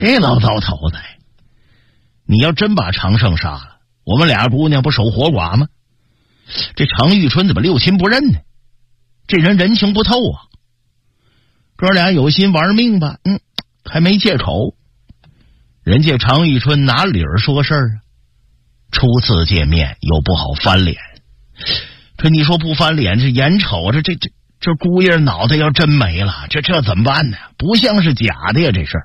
这老糟头子，你要真把常胜杀了，我们俩姑娘不守活寡吗？这常玉春怎么六亲不认呢？这人人情不透啊！哥俩有心玩命吧，还没借口。人家常玉春拿理儿说事儿啊，初次见面又不好翻脸。可你说不翻脸，这眼瞅着这姑爷脑袋要真没了，这怎么办呢？不像是假的呀，这事儿。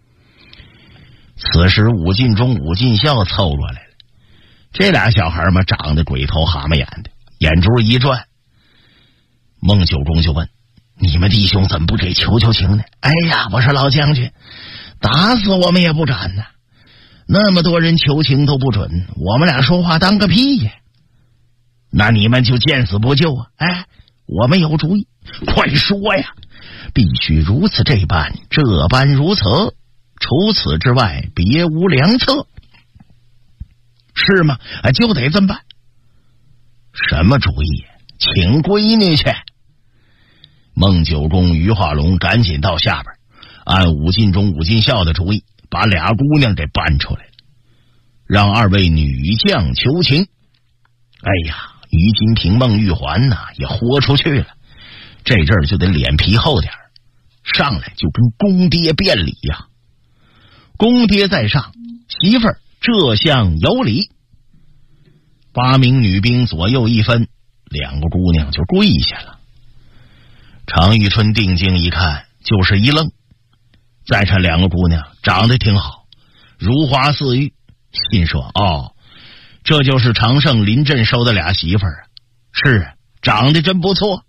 此时武进忠、武进孝凑过来了，这俩小孩嘛，长得鬼头蛤蟆眼的，眼珠一转，孟九公就问：你们弟兄怎么不给求求情呢？哎呀，我说老将军，打死我们也不斩呢，那么多人求情都不准，我们俩说话当个屁呀！那你们就见死不救啊？哎，我们有主意，快说呀！必须如此这般，这般如此，除此之外别无良策。是吗？就得这么办。什么主意？请闺女去。孟九公、于化龙赶紧到下边，按武进忠、武进孝的主意，把俩姑娘给搬出来了，让二位女将求情。哎呀，于金平、孟玉环呐也豁出去了，这阵儿就得脸皮厚点，上来就跟公爹辩理呀。公爹在上，媳妇儿这项有理。8名女兵左右一分，两个姑娘就跪下了。常玉春定睛一看，就是一愣。再看两个姑娘长得挺好，如花似玉，心说这就是常胜临阵收的俩媳妇儿啊。是，长得真不错。